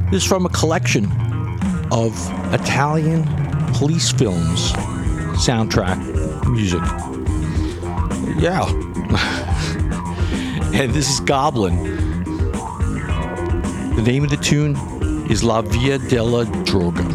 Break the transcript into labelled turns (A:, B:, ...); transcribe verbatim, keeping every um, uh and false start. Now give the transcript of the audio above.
A: This is from a collection of Italian police films, soundtrack music. Yeah. And this is Goblin. The name of the tune is La Via della Droga.